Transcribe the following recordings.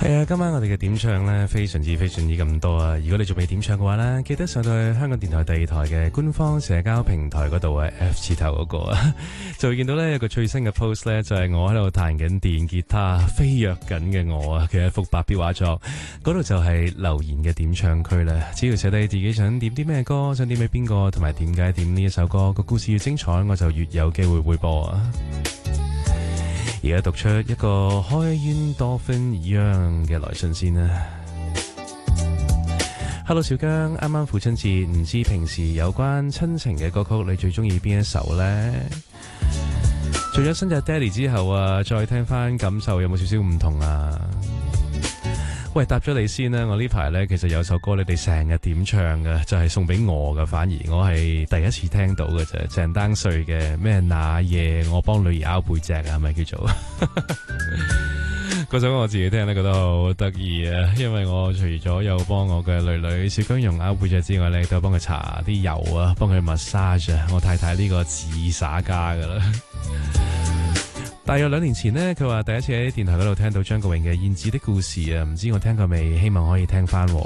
係啊，今晚我哋嘅點唱呢，非常之咁多啊！如果你仲未點唱嘅話呢，記得上到去香港電台第二台嘅官方社交平台嗰度啊 ，F 字頭嗰個啊，就會見到呢有個最新嘅 post 呢，就係我喺度彈緊電吉他飛躍緊嘅我啊嘅一幅白標畫作，嗰度就係留言嘅點唱區啦。只要寫低自己想點啲咩歌，想點俾邊個，同埋點解點呢一首歌，個故事越精彩，我就越有機會會播啊！而家讀出一個開煙多芬一樣嘅來信先啦。Hello 小姜，啱啱父親節，唔知平時有關親情嘅歌曲你最中意邊一首呢？做咗新隻爹哋之後啊，再聽翻感受有冇少少唔同啊？喂，答咗你先啦。我呢排呢，其實有首歌你哋成日點唱嘅，就係送俾我嘅，反而我係第一次聽到嘅啫。鄭丹瑞嘅咩那夜我幫女兒拗背脊啊，係咪叫做？嗰首歌我自己聽咧覺得好得意啊，因為我除咗有幫我嘅女女小姜蓉拗背脊之外咧，都有幫佢搽啲油啊，幫佢 massage 啊。我太太呢個自耍家噶啦。大約2年前呢，佢話第一次喺電台嗰度聽到張國榮嘅《燕子的故事》啊，唔知我聽過未？希望可以聽翻。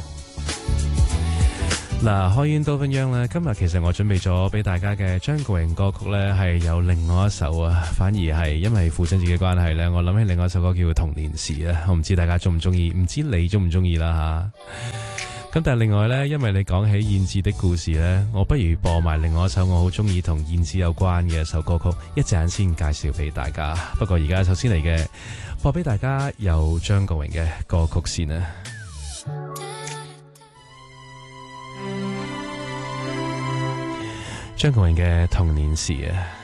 嗱，開煙都分央咧，今日其實我準備咗俾大家嘅張國榮歌曲呢，係有另外一首啊，反而係因為父親節嘅關係呢，我諗起另外一首歌叫《童年時》啊，我唔知大家中唔中意，唔知你中唔中意啦吓。咁但係另外呢，因為你講起燕子的故事呢，我不如播埋另外一首我好中意同燕子有關嘅一首歌曲，一陣先介紹俾大家。不過而家首先嚟嘅播俾大家有張國榮嘅歌曲先啊。張國榮嘅童年時啊。